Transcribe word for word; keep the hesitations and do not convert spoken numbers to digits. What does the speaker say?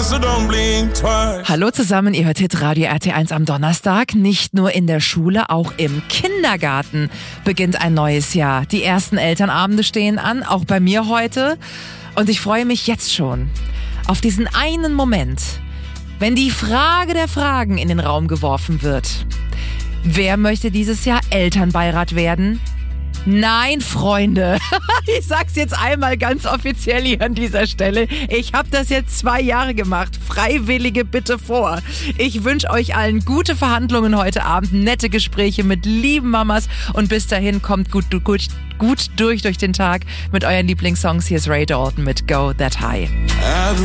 so don't blink twice. Hallo zusammen, ihr hört Hitradio R T eins am Donnerstag. Nicht nur in der Schule, auch im Kindergarten beginnt ein neues Jahr. Die ersten Elternabende stehen an, auch bei mir heute. Und ich freue mich jetzt schon auf diesen einen Moment, wenn die Frage der Fragen in den Raum geworfen wird. Wer möchte dieses Jahr Elternbeirat werden? Nein, Freunde. Ich sag's jetzt einmal ganz offiziell hier an dieser Stelle. Ich habe das jetzt zwei Jahre gemacht. Freiwillige bitte vor. Ich wünsche euch allen gute Verhandlungen heute Abend, nette Gespräche mit lieben Mamas und bis dahin kommt gut, gut, gut durch durch den Tag mit euren Lieblingssongs. Hier ist Ray Dalton mit Go That High.